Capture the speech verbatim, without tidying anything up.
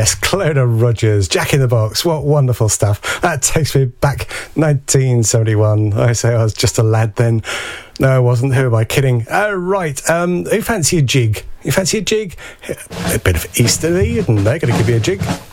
Yes, Clona Rogers, Jack in the Box. What wonderful stuff. That takes me back nineteen seventy-one. I say I was just a lad then. No, I wasn't. Who am I kidding? Oh, right. Um, who fancy a jig? You fancy a jig? A bit of Easterly, and they're going to give you a jig.